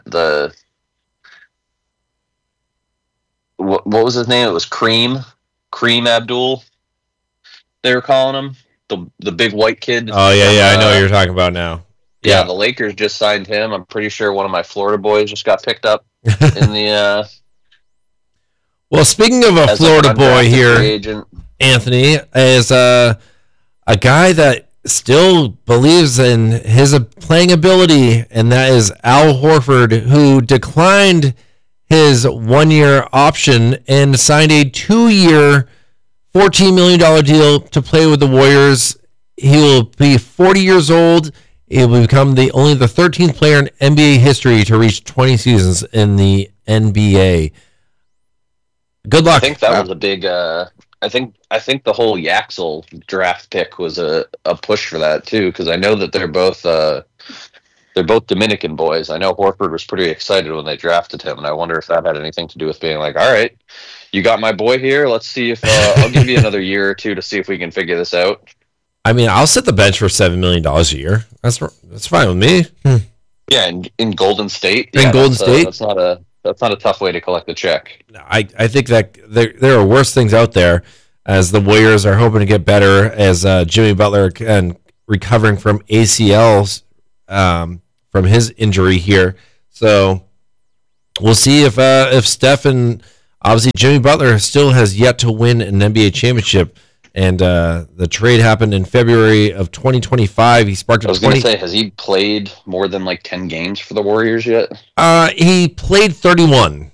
what was his name? It was Kareem Abdul. They were calling him the big white kid. Oh yeah, I know what you're talking about now. Yeah, the Lakers just signed him. I'm pretty sure one of my Florida boys just got picked up in the. Well, speaking of a Florida boy here, Anthony is a guy that still believes in his playing ability, and that is Al Horford, who declined his 1-year option and signed a 2-year, $14 million deal to play with the Warriors. He will be 40 years old. He will become only the 13th player in NBA history to reach 20 seasons in the NBA. Good luck. I think that was a big. I think the whole Yaxel draft pick was a push for that too, because I know that they're both Dominican boys. I know Horford was pretty excited when they drafted him, and I wonder if that had anything to do with being like, all right, you got my boy here. Let's see if I'll give you another year or two to see if we can figure this out. I mean, I'll set the bench for $7 million a year. That's fine with me. Yeah, in Golden State. Golden State, that's not a tough way to collect the check. I think that there are worse things out there, as the Warriors are hoping to get better, as Jimmy Butler and recovering from ACLs from his injury here. So we'll see if Steph and obviously Jimmy Butler still has yet to win an NBA championship. And the trade happened in February of 2025. He sparked. I was going to say, has he played more than like 10 games for the Warriors yet? He played 31.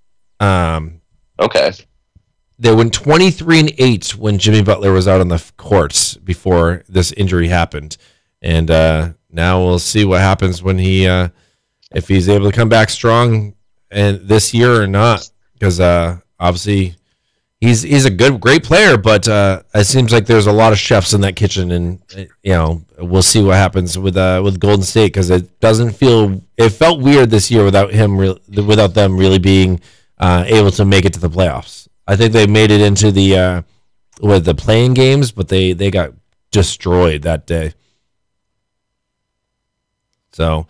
Okay. They went 23-8 when Jimmy Butler was out on the courts before this injury happened, and now we'll see what happens when he, if he's able to come back strong, and this year or not, because obviously. He's a great player, but it seems like there's a lot of chefs in that kitchen, and we'll see what happens with Golden State, because it felt weird this year without them really being able to make it to the playoffs. I think they made it into the playing games, but they got destroyed that day. So,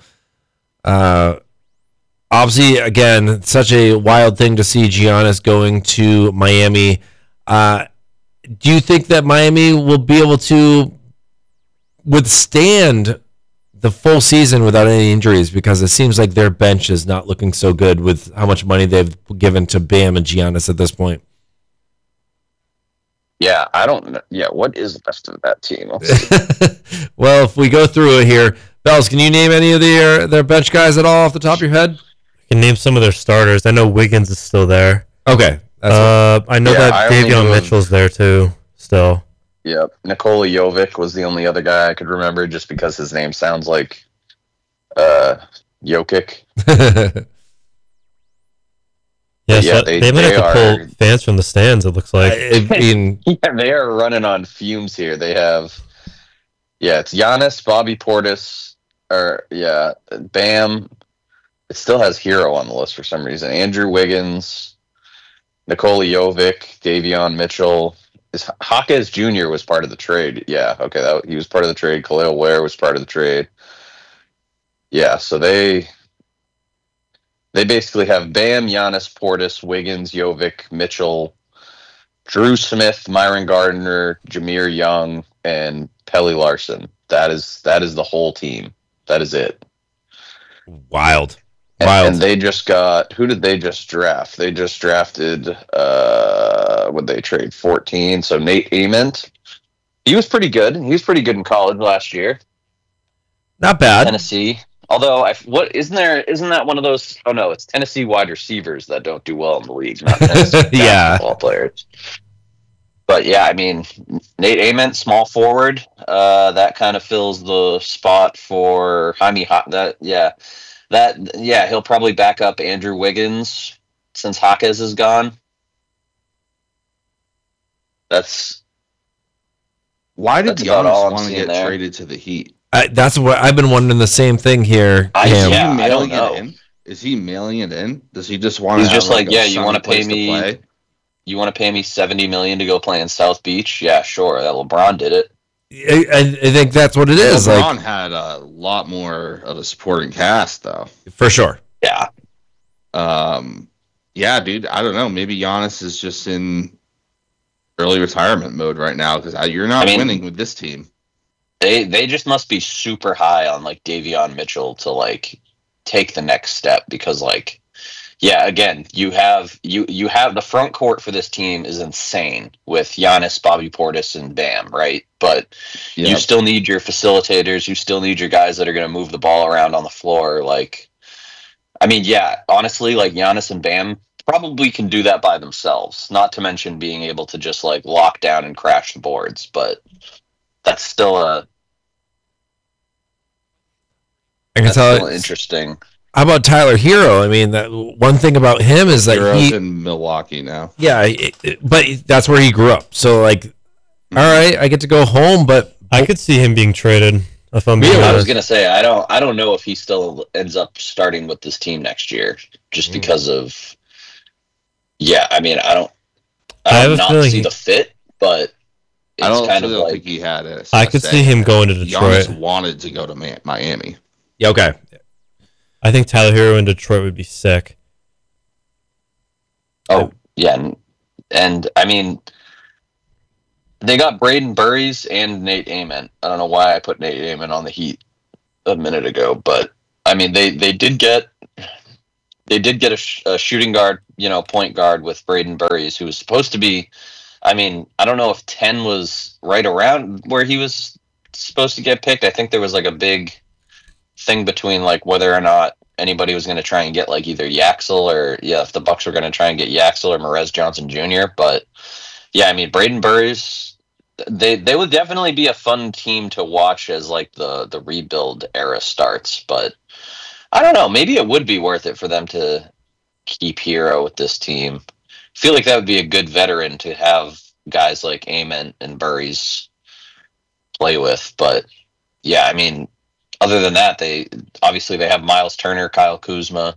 obviously, again, such a wild thing to see Giannis going to Miami. Do you think that Miami will be able to withstand the full season without any injuries? Because it seems like their bench is not looking so good with how much money they've given to Bam and Giannis at this point. Yeah, I don't know. Yeah, what is left of that team? Well, if we go through it here, Bells, can you name any of their bench guys at all off the top of your head? Can name some of their starters. I know Wiggins is still there. Okay. I know that Davion Mitchell's there too. Still. Yep. Nikola Jovic was the only other guy I could remember, just because his name sounds like Jokic. So they might have to pull fans from the stands. It looks like. Yeah, they are running on fumes here. They have, it's Giannis, Bobby Portis, Bam. It still has Hero on the list for some reason. Andrew Wiggins, Nikola Jovic, Davion Mitchell. Hawkes Jr. was part of the trade. Yeah, okay, he was part of the trade. Khalil Ware was part of the trade. Yeah, so they basically have Bam, Giannis, Portis, Wiggins, Jovic, Mitchell, Drew Smith, Myron Gardner, Jameer Young, and Pelly Larson. That is the whole team. That is it. Wild. And they just got, who did they just draft? They just drafted, would they trade 14? So Nate Ament. He was pretty good. He was pretty good in college last year. Not bad. Tennessee. Although, isn't that one of those? Oh no, it's Tennessee wide receivers that don't do well in the league, not Tennessee basketball players. But yeah, I mean, Nate Ament, small forward, that kind of fills the spot for Jaime. He'll probably back up Andrew Wiggins since Hawkes is gone. Why did Giannis want to get traded to the Heat? That's what I've been wondering. The same thing here. I don't know. Is he mailing it in? Does he just want? He's just like, you want to pay me? You want to pay me $70 million to go play in South Beach? Yeah, sure. That LeBron did it. I think that's what it is. LeBron had a lot more of a supporting cast, though. For sure. Yeah. Yeah, dude. I don't know. Maybe Giannis is just in early retirement mode right now, because you're not winning with this team. They just must be super high on like Davion Mitchell to like take the next step, because like, yeah, again, you have the front court for this team is insane with Giannis, Bobby Portis, and Bam, right? But you still need your facilitators. You still need your guys that are going to move the ball around on the floor. Like, I mean, yeah, honestly, like Giannis and Bam probably can do that by themselves. Not to mention being able to just like lock down and crash the boards, but that's still interesting. How about Tyler Hero? I mean, that one thing about him is that he's in Milwaukee now. Yeah, but that's where he grew up. So, like, all right, I get to go home, but I could see him being traded. If I'm being honest. I was gonna say I don't know if he still ends up starting with this team next year, just because of. Yeah, I mean, I don't see the fit, but it's I don't, kind of really don't like think he had it. I could see him going to Detroit. Giannis wanted to go to Miami. Yeah, okay. I think Tyler Hero in Detroit would be sick. oh yeah, and I mean they got Braden Burries and Nate Ament. I don't know why I put Nate Ament on the Heat a minute ago, but I mean they did get a shooting guard, point guard with Braden Burries, who was supposed to be. I mean, I don't know if 10 was right around where he was supposed to get picked. I think there was like a big thing between like whether or not anybody was going to try and get like either Yaxel or if the Bucks were going to try and get Yaxel or Merez Johnson Jr. But yeah, I mean Braden Burries, they would definitely be a fun team to watch as like the rebuild era starts. But I don't know, maybe it would be worth it for them to keep Hero with this team. I feel like that would be a good veteran to have guys like Ament and Burries play with. But yeah, I mean, other than that, they have Miles Turner, Kyle Kuzma.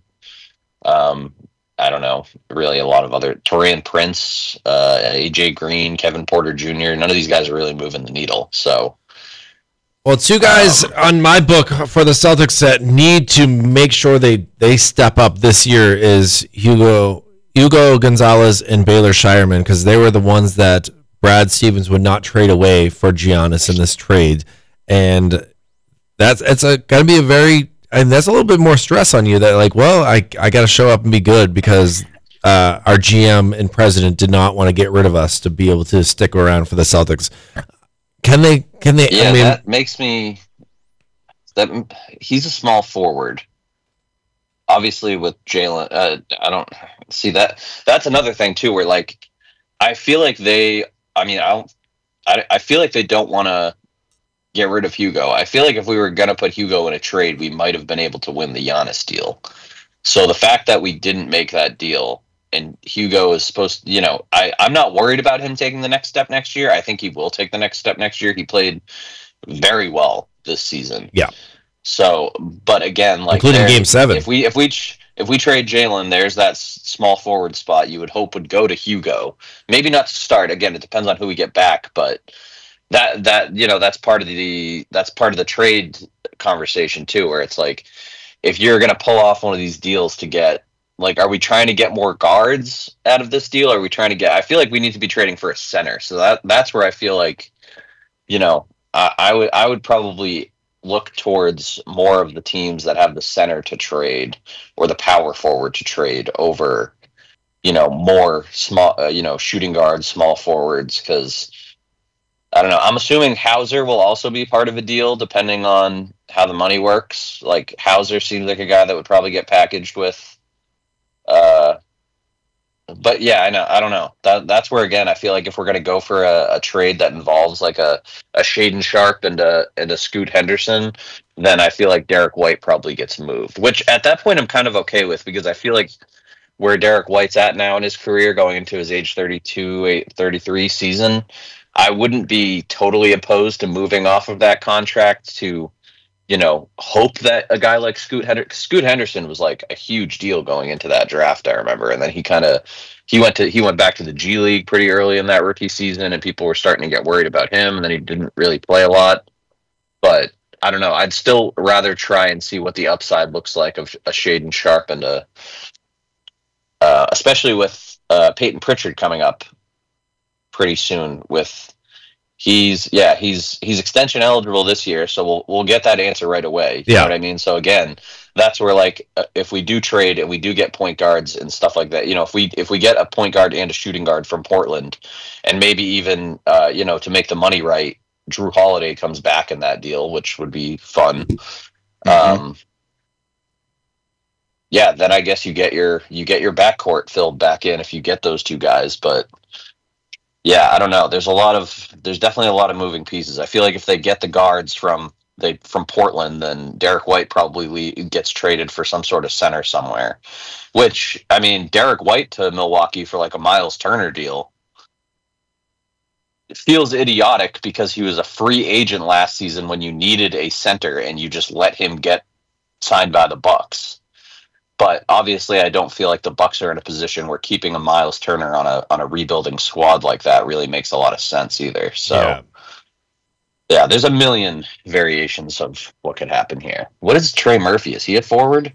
I don't know, really a lot of other Taurean Prince, AJ Green, Kevin Porter Jr. None of these guys are really moving the needle. So, Well, two guys on my book for the Celtics that need to make sure they step up this year is Hugo Gonzalez and Baylor Shireman, because they were the ones that Brad Stevens would not trade away for Giannis in this trade, and that's got to be that's a little bit more stress on you. That like, well, I got to show up and be good because our GM and president did not want to get rid of us to be able to stick around for the Celtics. Can they? Yeah, that makes me. That he's a small forward. Obviously, with Jalen, I don't see that. That's another thing too, where like I feel like they. I mean, I feel like they don't want to get rid of Hugo. I feel like if we were gonna put Hugo in a trade, we might have been able to win the Giannis deal. So the fact that we didn't make that deal and Hugo is supposed to, I'm not worried about him taking the next step next year. I think he will take the next step next year. He played very well this season. Yeah. So, but again, like including Game 7, if we trade Jalen, there's that small forward spot you would hope would go to Hugo. Maybe not to start. Again, it depends on who we get back, but that's part of the trade conversation too, where it's like if you're gonna pull off one of these deals to get. Like, are we trying to get more guards out of this deal? Or are we trying to get? I feel like we need to be trading for a center. So that's where I feel like, I would probably look towards more of the teams that have the center to trade or the power forward to trade over, more small, shooting guards, small forwards. Because I don't know. I'm assuming Hauser will also be part of a deal depending on how the money works. Like Hauser seems like a guy that would probably get packaged with. But yeah, I don't know. That's where again I feel like if we're gonna go for a trade that involves like a Shaedon Sharpe and a Scoot Henderson, then I feel like Derek White probably gets moved. Which at that point I'm kind of okay with because I feel like where Derek White's at now in his career, going into his age 32, 33 season, I wouldn't be totally opposed to moving off of that contract to. Hope that a guy like Scoot Henderson was like a huge deal going into that draft, I remember. And then he went back to the G League pretty early in that rookie season and people were starting to get worried about him and then he didn't really play a lot. But I don't know. I'd still rather try and see what the upside looks like of a Shaedon Sharpe and especially with Peyton Pritchard coming up pretty soon with He's extension eligible this year, so we'll get that answer right away. You know what I mean? So again, that's where like if we do trade and we do get point guards and stuff like that, if we get a point guard and a shooting guard from Portland, and maybe even to make the money right, Drew Holiday comes back in that deal, which would be fun. Mm-hmm. Then I guess you get your backcourt filled back in if you get those two guys, but. Yeah, I don't know. There's definitely a lot of moving pieces. I feel like if they get the guards from Portland, then Derek White probably gets traded for some sort of center somewhere. Which, I mean, Derek White to Milwaukee for like a Miles Turner deal. It feels idiotic because he was a free agent last season when you needed a center and you just let him get signed by the Bucks. But obviously, I don't feel like the Bucks are in a position where keeping a Miles Turner on a rebuilding squad like that really makes a lot of sense either. So, yeah, there's a million variations of what could happen here. What is Trey Murphy? Is he a forward?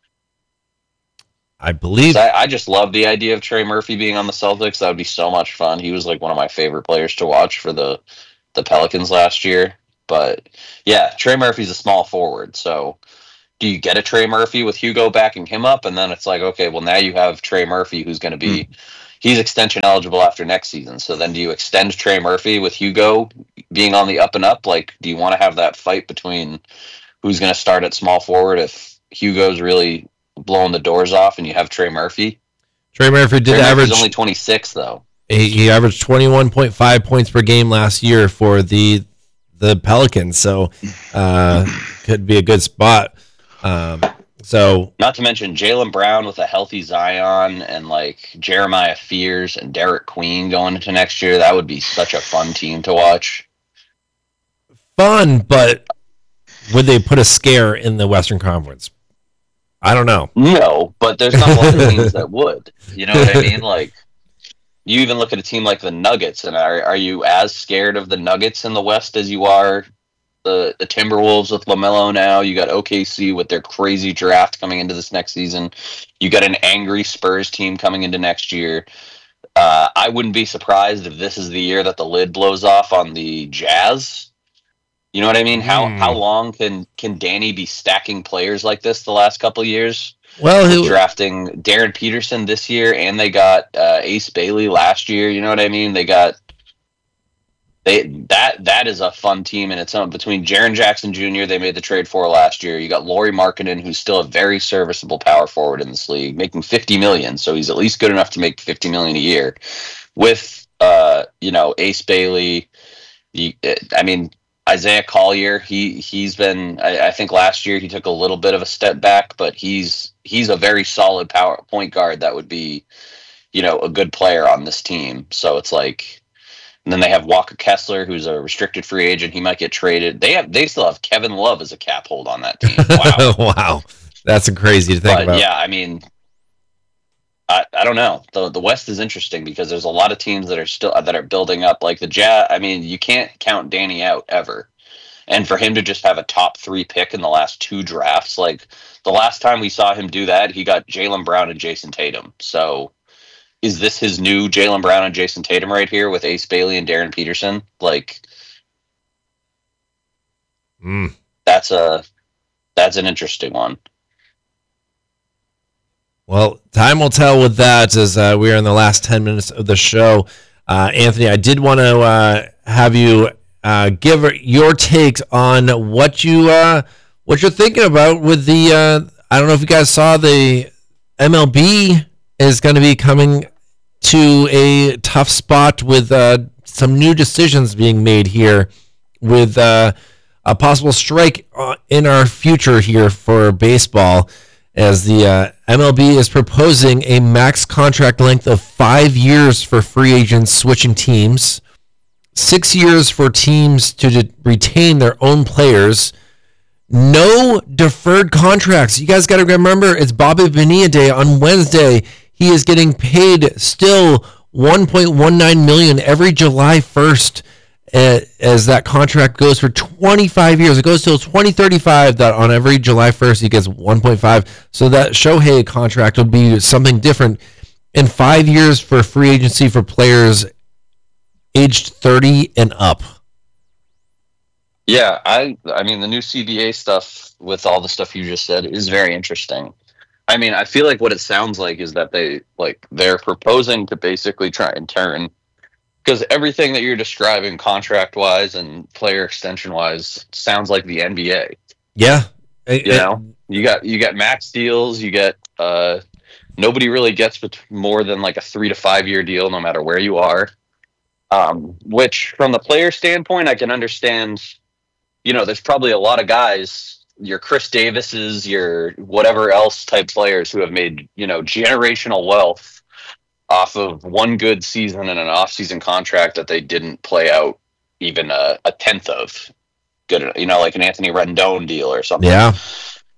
I believe. I just love the idea of Trey Murphy being on the Celtics. That would be so much fun. He was like one of my favorite players to watch for the Pelicans last year. But yeah, Trey Murphy's a small forward. So do you get a Trey Murphy with Hugo backing him up? And then it's like, okay, well, now you have Trey Murphy who's going to be, he's extension eligible after next season. So then do you extend Trey Murphy with Hugo being on the up and up? Like, do you want to have that fight between who's going to start at small forward if Hugo's really blowing the doors off and you have Trey Murphy? Trey Murphy average only 26 though. He averaged 21.5 points per game last year for the Pelicans, so could be a good spot. So not to mention Jaylen Brown with a healthy Zion and like Jeremiah Fears and Derek Queen going into next year. That would be such a fun team to watch. Fun, but would they put a scare in the Western Conference? I don't know. No, but there's not a lot of teams that would. You know what I mean? Like, you even look at a team like the Nuggets, and are you as scared of the Nuggets in the West as you are the Timberwolves with LaMelo now? You got OKC with their crazy draft coming into this next season. You got an angry Spurs team coming into next year. I wouldn't be surprised if this is the year that the lid blows off on the Jazz. You know what I mean? How long can Danny be stacking players like this the last couple of years? Well, drafting Darren Peterson this year, and they got Ace Bailey last year. You know what I mean? That is a fun team in its own. Between Jaren Jackson Jr., they made the trade for last year. You got Lauri Markkanen, who's still a very serviceable power forward in this league, making $50 million. So he's at least good enough to make $50 million a year. With Ace Bailey, Isaiah Collier, he's been. I think last year he took a little bit of a step back, but he's a very solid power point guard that would be, a good player on this team. So it's like, and then they have Walker Kessler, who's a restricted free agent. He might get traded. They still have Kevin Love as a cap hold on that team. Wow, wow, that's crazy to think about. Yeah, I don't know. The West is interesting because there's a lot of teams that are building up. Like the Jazz, you can't count Danny out ever. And for him to just have a top 3 pick in the last 2 drafts, like the last time we saw him do that, he got Jaylen Brown and Jason Tatum. So is this his new Jaylen Brown and Jason Tatum right here with Ace Bailey and Darren Peterson? Like, that's an interesting one. Well, time will tell with that as we are in the last 10 minutes of the show. Anthony, I did want to have you give your takes on what you're thinking about with the. I don't know if you guys saw the MLB is going to be coming to a tough spot with some new decisions being made here with a possible strike in our future here for baseball. As the MLB is proposing a max contract length of 5 years for free agents switching teams, 6 years for teams to retain their own players, no deferred contracts. You guys got to remember, it's Bobby Bonilla Day on Wednesday. He is getting paid still $1.19 million every July 1st. As that contract goes for 25 years. It goes till 2035 that on every July 1st he gets 1.5. So that Shohei contract would be something different. In 5 years for free agency for players aged 30 and up. Yeah, the new CBA stuff with all the stuff you just said is very interesting. I feel like what it sounds like is that they're proposing to basically try and turn, because everything that you're describing contract-wise and player extension-wise sounds like the NBA. Yeah. You got max deals, you get nobody really gets more than like a 3 to 5 year deal no matter where you are. Which from the player standpoint, I can understand, there's probably a lot of guys, your Chris Davises, your whatever else type players who have made, generational wealth off of one good season and an off-season contract that they didn't play out even a tenth of good, like an Anthony Rendon deal or something. Yeah.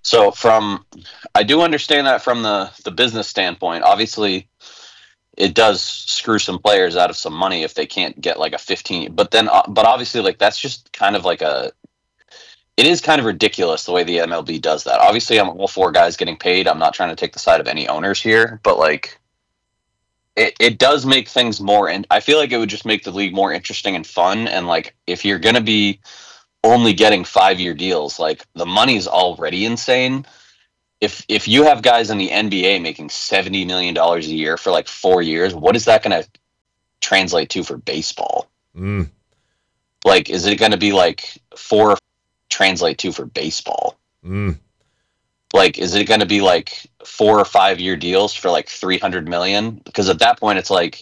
So I do understand that from the business standpoint. Obviously, it does screw some players out of some money if they can't get like a 15. But obviously, like that's just kind of like it is kind of ridiculous the way the MLB does that. Obviously, I'm all for guys getting paid. I'm not trying to take the side of any owners here, but like it does make things more. And I feel like it would just make the league more interesting and fun. And like if you're gonna be only getting 5-year deals, like the money's already insane. If you have guys in the NBA making $70 million a year for like 4 years, what is that going to translate to for baseball? Like, is it going to be like translate to for baseball? Like, is it going to be like 4 or 5 year deals for like 300 million? Because at that point, it's like